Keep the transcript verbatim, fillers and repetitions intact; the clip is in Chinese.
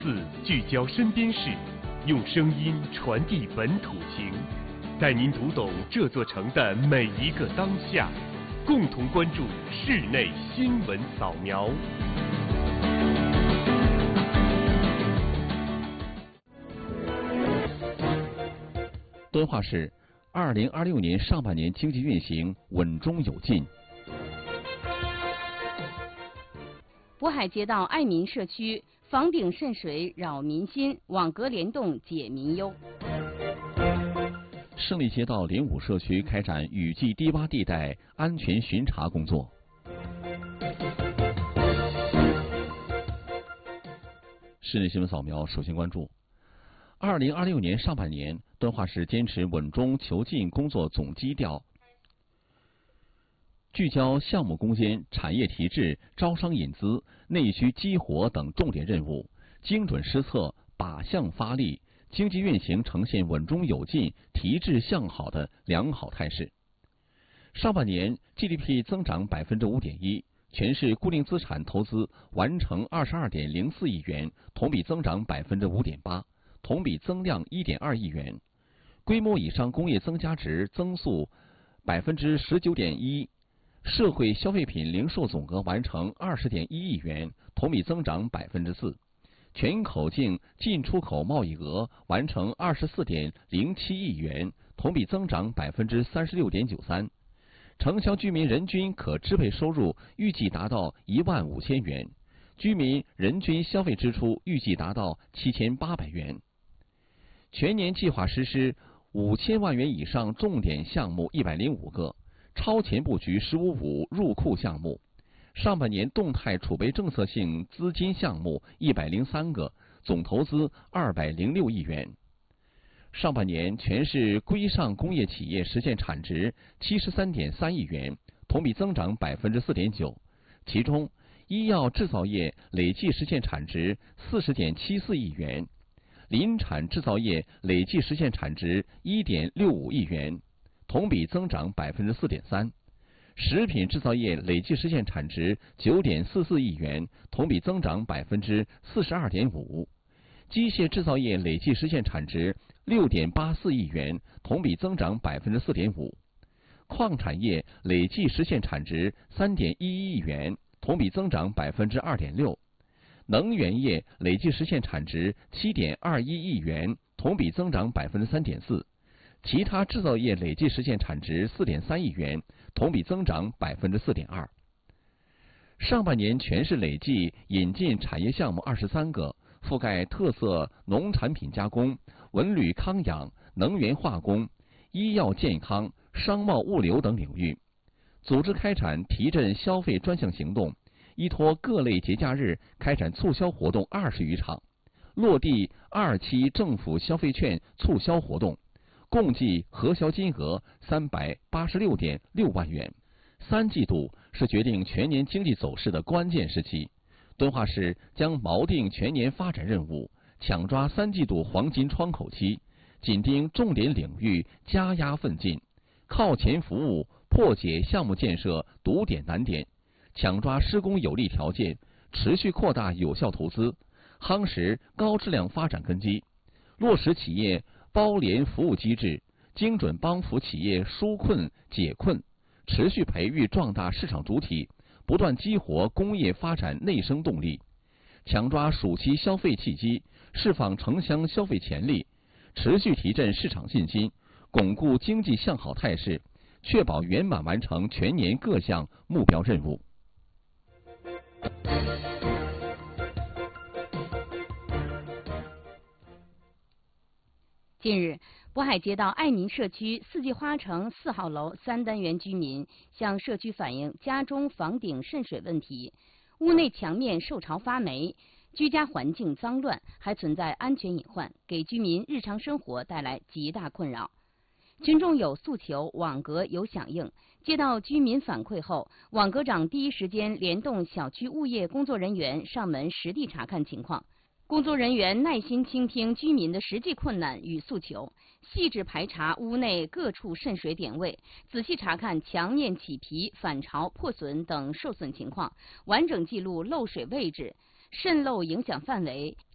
四聚焦身边事，用声音传递本土情，带您读懂这座城的每一个当下，共同关注室内新闻扫描。 敦化市二零二六年上半年经济运行稳中有进。 渤海街道爱民社区房顶渗水扰民心，网格联动解民忧。 胜利街道灵武社区开展雨季低洼地带安全巡查工作。室内新闻扫描，首先关注二零二六年上半年，敦化市坚持稳中求进工作总基调，聚焦项目攻坚、产业提质、招商引资、内需激活等重点任务，精准施策，靶向发力，经济运行呈现稳中有进、提质向好的良好态势。上半年 G D P 增长百分之五点一，全市固定资产投资完成二十二点零四亿元，同比增长百分之五点八，同比增量一点二亿元。规模以上工业增加值增速百分之十九点一。社会消费品零售总额完成二十点一亿元，同比增长百分之四。全口径进出口贸易额完成二十四点零七亿元，同比增长百分之三十六点九三。城乡居民人均可支配收入预计达到一万五千元，居民人均消费支出预计达到七千八百元。全年计划实施五千万元以上重点项目一百零五个。超前布局“十五五”入库项目，上半年动态储备政策性资金项目一百零三个，总投资二百零六亿元。上半年全市规上工业企业实现产值七十三点三亿元，同比增长百分之四点九。其中，医药制造业累计实现产值四十点七四亿元，林产制造业累计实现产值一点六五亿元。同比增长百分之四点三，食品制造业累计实现产值九点四四亿元，同比增长百分之四十二点五；机械制造业累计实现产值六点八四亿元，同比增长百分之四点五；矿产业累计实现产值三点一一亿元，同比增长百分之二点六；能源业累计实现产值七点二一亿元，同比增长百分之三点四。其他制造业累计实现产值四点三亿元，同比增长百分之四点二。上半年全市累计引进产业项目二十三个，覆盖特色农产品加工、文旅康养、能源化工、医药健康、商贸物流等领域。组织开展提振消费专项行动，依托各类节假日开展促销活动二十余场，落地二期政府消费券促销活动。共计核销金额三百八十六点六万元。三季度是决定全年经济走势的关键时期，敦化市将锚定全年发展任务，抢抓三季度黄金窗口期，紧盯重点领域，加压奋进，靠前服务，破解项目建设堵点难点，抢抓施工有利条件，持续扩大有效投资，夯实高质量发展根基，落实企业包联服务机制，精准帮扶企业纾困解困，持续培育壮大市场主体，不断激活工业发展内生动力，抢抓暑期消费契机，释放城乡消费潜力，持续提振市场信心，巩固经济向好态势，确保圆满完成全年各项目标任务。 近日，渤海街道爱民社区四季花城四号楼三单元居民向社区反映家中房顶渗水问题，屋内墙面受潮发霉，居家环境脏乱，还存在安全隐患，给居民日常生活带来极大困扰。群众有诉求，网格有响应。接到居民反馈后，网格长第一时间联动小区物业工作人员上门实地查看情况。工作人员耐心倾听居民的实际困难与诉求，细致排查屋内各处渗水点位，仔细查看墙面起皮、反潮、破损等受损情况，完整记录漏水位置、渗漏影响范围、